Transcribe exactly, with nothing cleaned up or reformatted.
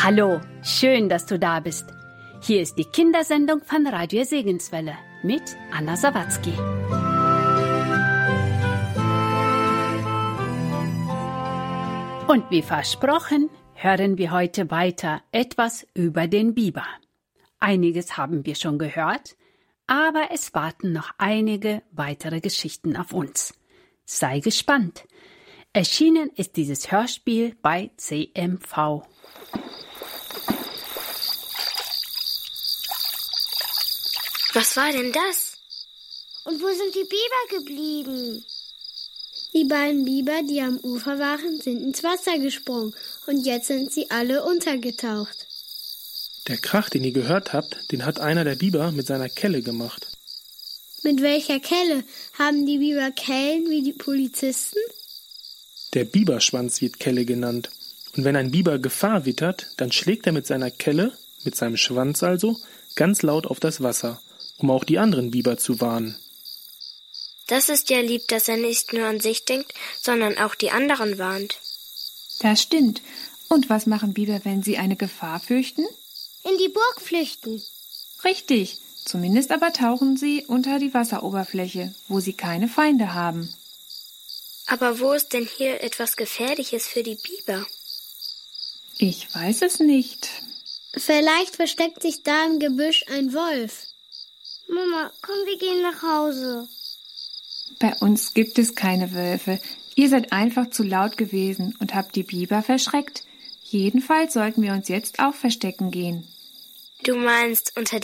Hallo, schön, dass du da bist. Hier ist die Kindersendung von Radio Segenswelle mit Anna Sawatzki. Und wie versprochen, hören wir heute weiter etwas über den Biber. Einiges haben wir schon gehört, aber es warten noch einige weitere Geschichten auf uns. Sei gespannt. Erschienen ist dieses Hörspiel bei C M V. Was war denn das? Und wo sind die Biber geblieben? Die beiden Biber, die am Ufer waren, sind ins Wasser gesprungen und jetzt sind sie alle untergetaucht. Der Krach, den ihr gehört habt, den hat einer der Biber mit seiner Kelle gemacht. Mit welcher Kelle? Haben die Biber Kellen wie die Polizisten? Der Biberschwanz wird Kelle genannt. Und wenn ein Biber Gefahr wittert, dann schlägt er mit seiner Kelle, mit seinem Schwanz also, ganz laut auf das Wasser, um auch die anderen Biber zu warnen. Das ist ja lieb, dass er nicht nur an sich denkt, sondern auch die anderen warnt. Das stimmt. Und was machen Biber, wenn sie eine Gefahr fürchten? In die Burg flüchten. Richtig. Zumindest aber tauchen sie unter die Wasseroberfläche, wo sie keine Feinde haben. Aber wo ist denn hier etwas Gefährliches für die Biber? Ich weiß es nicht. Vielleicht versteckt sich da im Gebüsch ein Wolf. Mama, komm, wir gehen nach Hause. Bei uns gibt es keine Wölfe. Ihr seid einfach zu laut gewesen und habt die Biber verschreckt. Jedenfalls sollten wir uns jetzt auch verstecken gehen. Du meinst unter